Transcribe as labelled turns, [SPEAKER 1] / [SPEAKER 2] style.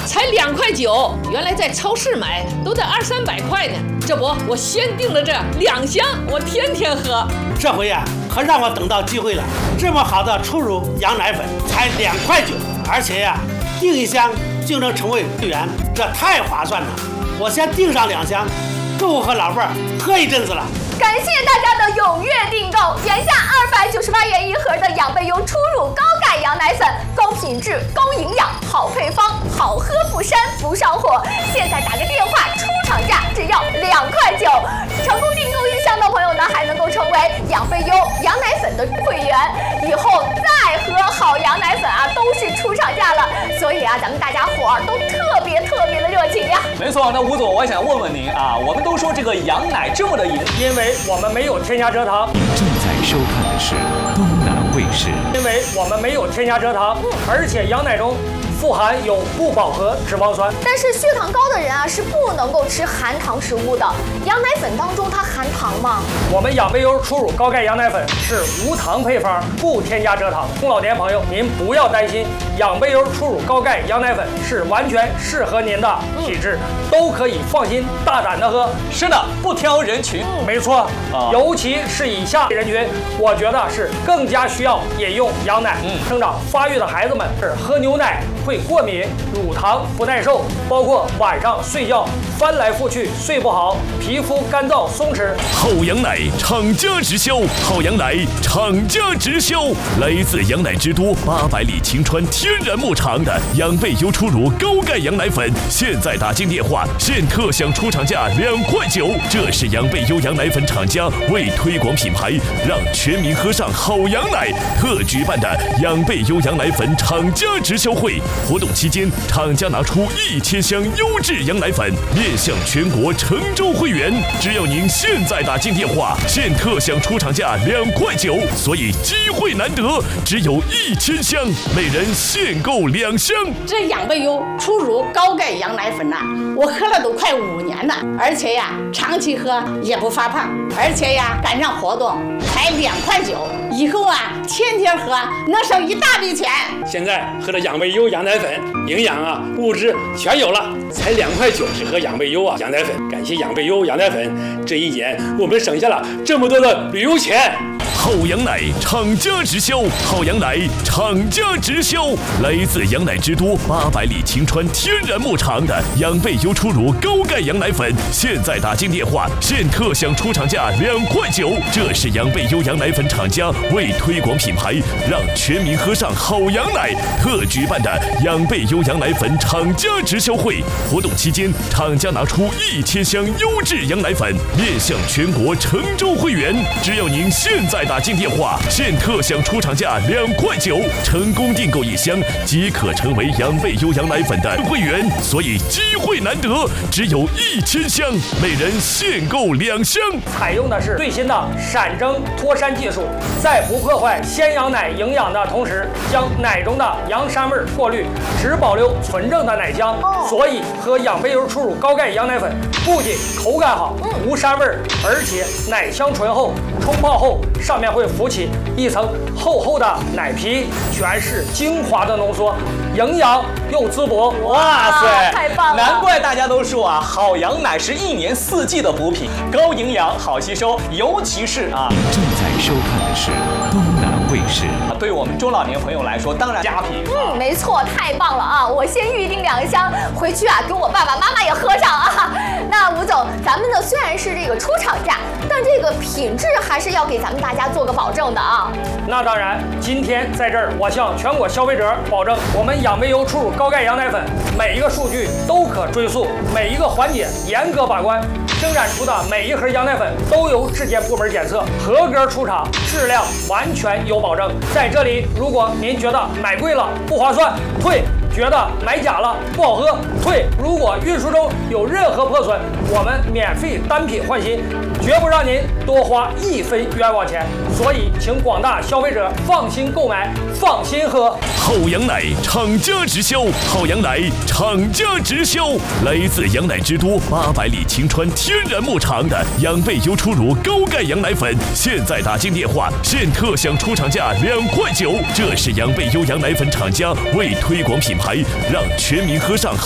[SPEAKER 1] 才2.9块，原来在超市买都得200-300块呢。这不，我先订了这2箱，我天天喝。
[SPEAKER 2] 这回呀，可让我等到机会了。这么好的初乳羊奶粉才2.9块，而且呀，订1箱就能成为会员，这太划算了。我先订上2箱，够我和老伴儿喝一阵子了。
[SPEAKER 3] 感谢大家的踊跃订购，眼下298元一盒的养贝优初乳高钙羊奶粉，高品质、高营养、好配方，好喝不膻不上火。现在打个电话，出厂价只要2.9块。成功订购1箱的朋友呢，还能够成为养贝优羊奶粉的会员，以后再喝好羊奶粉啊，都是出厂价了。所以啊，咱们大家伙儿都特别的热情呀。
[SPEAKER 4] 没错，那吴总，我还想问问您啊，我们都说这个羊奶这么的营，
[SPEAKER 5] 因为我们没有添加蔗糖。
[SPEAKER 6] 你正在收看的是东南卫视。
[SPEAKER 5] 因为我们没有添加蔗糖，而且羊奶中富含有不饱和脂肪酸。
[SPEAKER 3] 但是血糖高的人啊是不能够吃含糖食物的。羊奶粉当中它含糖吗？
[SPEAKER 5] 我们养贝优初乳高钙羊奶粉是无糖配方，不添加蔗糖。中老年朋友您不要担心，养贝优初乳高钙羊奶粉是完全适合您的体质，都可以放心大胆的喝。
[SPEAKER 4] 是的，不挑人群。
[SPEAKER 5] 没错，尤其是以下人群，我觉得是更加需要饮用羊奶。生长发育的孩子们是喝牛奶会过敏、乳糖不耐受，包括晚上睡觉翻来覆去睡不好，皮肤干燥松弛。
[SPEAKER 6] 好羊奶厂家直销，好羊奶厂家直销，来自羊奶之都800里晴川天然牧场的养贝优初乳高钙羊奶粉，现在打进电话，现特享出厂价2.9块。这是养贝优羊奶粉厂家为推广品牌，让全民喝上好羊奶特举办的养贝优羊奶粉厂家直销会。活动期间，厂家拿出1000箱优质羊奶粉，面向全国成州会员。只要您现在打进电话，现特享出厂价2.9块，所以机会难得，只有1000箱，每人限购2箱。
[SPEAKER 1] 这养贝优初乳高钙羊奶粉呐，我喝了都快5年了，而且呀，长期喝也不发胖，而且呀，赶上活动才2.9块，以后啊，天天喝能省一大笔钱。
[SPEAKER 2] 现在喝的养贝优羊奶粉，营养啊、物质全有了，才2.9块，只喝养贝优啊羊奶粉。感谢养贝优羊奶粉，这1年我们省下了这么多的旅游钱。
[SPEAKER 6] 好羊奶厂家直销，好羊奶厂家直销，来自羊奶之都800里晴川天然牧场的养贝优初乳高钙羊奶粉，现在打进电话，现特享出厂价2.9块。这是养贝优羊奶粉厂家为推广品牌，让全民喝上好羊奶特举办的养贝优羊奶粉厂家直销会。活动期间，厂家拿出1000箱优质羊奶粉，面向全国成州会员。只要您现在打进电话，现特享出厂价2.9块，成功订购1箱即可成为养贝优羊奶粉的会员，所以机会难得，只有1000箱，每人限购2箱。
[SPEAKER 5] 采用的是最新的闪蒸脱山技术，在不破坏鲜羊奶营养的同时，将奶中的羊膻味过滤，只保留纯正的奶香。所以喝养贝优初乳高钙羊奶粉，不仅口感好、无膻味，而且奶香醇厚，冲泡后上面会浮起一层厚厚的奶皮，全是精华的浓缩，营养又滋补。
[SPEAKER 4] 哇塞，
[SPEAKER 3] 太棒了！
[SPEAKER 4] 难怪大家都说啊，好羊奶是1年4季的补品，高营养、好吸收，尤其是啊，
[SPEAKER 6] 正在收看的是东南卫视。
[SPEAKER 4] 对我们中老年朋友来说，当然佳品。
[SPEAKER 3] 没错，太棒了啊！我先预定2箱，回去啊，给我爸爸妈妈也喝上啊。那吴总，咱们呢虽然是这个出厂价，但这个品质还是要给咱们大家做个保证的啊。
[SPEAKER 5] 那当然，今天在这儿，我向全国消费者保证，我们养贝优初乳高钙羊奶粉每一个数据都可追溯，每一个环节严格把关。生产出的每一盒羊奶粉都由质检部门检测，合格出厂，质量完全有保证。在这里，如果您觉得买贵了不划算，退；觉得买假了不好喝，退。如果运输中有任何破损，我们免费单品换新，绝不让您多花1分冤枉钱。所以，请广大消费者放心购买，放心喝。
[SPEAKER 6] 好羊奶厂家直销，好羊奶厂家直销，来自羊奶之都800里晴川天然牧场的养贝优初乳高钙羊奶粉，现在打进电话，现特享出厂价2.9块。这是养贝优羊奶粉厂家为推广品牌，让全民喝上